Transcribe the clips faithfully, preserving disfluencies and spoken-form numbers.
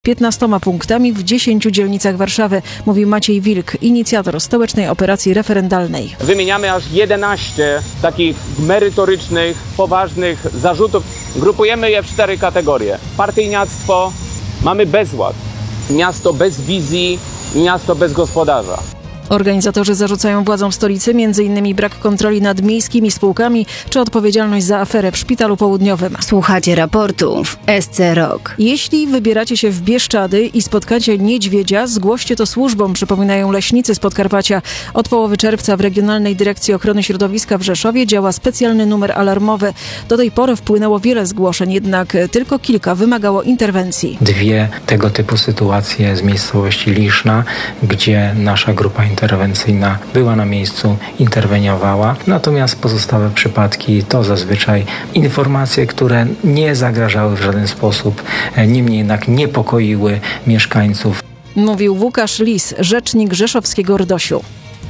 piętnastoma punktami w dziesięciu dzielnicach Warszawy, mówi Maciej Wilk, inicjator stołecznej operacji referendalnej. Wymieniamy aż jedenaście takich merytorycznych, poważnych zarzutów. Grupujemy je w cztery kategorie. Partyjniactwo, mamy bezład, miasto bez wizji, miasto bez gospodarza. Organizatorzy zarzucają władzom stolicy między innymi brak kontroli nad miejskimi spółkami czy odpowiedzialność za aferę w Szpitalu Południowym. Słuchacie raportu w S C Rok. Jeśli wybieracie się w Bieszczady i spotkacie niedźwiedzia, zgłoście to służbom, przypominają leśnicy z Podkarpacia. Od połowy czerwca w Regionalnej Dyrekcji Ochrony Środowiska w Rzeszowie działa specjalny numer alarmowy. Do tej pory wpłynęło wiele zgłoszeń, jednak tylko kilka wymagało interwencji. Dwie tego typu sytuacje z miejscowości Liszna, gdzie nasza grupa interwencyjna była na miejscu, interweniowała. Natomiast pozostałe przypadki to zazwyczaj informacje, które nie zagrażały w żaden sposób, niemniej jednak niepokoiły mieszkańców. Mówił Łukasz Lis, rzecznik rzeszowskiego R D O S-u.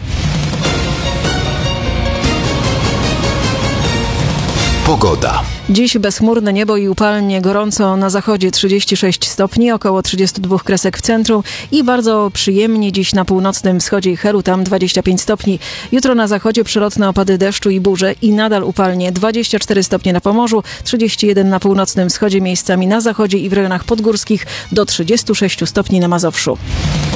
Pogoda. Dziś bezchmurne niebo i upalnie, gorąco na zachodzie trzydzieści sześć stopni, około trzydzieści dwa kresek w centrum i bardzo przyjemnie dziś na północnym wschodzie i Cheru, tam dwadzieścia pięć stopni. Jutro na zachodzie przelotne opady deszczu i burze i nadal upalnie, dwadzieścia cztery stopnie na Pomorzu, trzydzieści jeden na północnym wschodzie, miejscami na zachodzie i w rejonach podgórskich, do trzydziestu sześciu stopni na Mazowszu.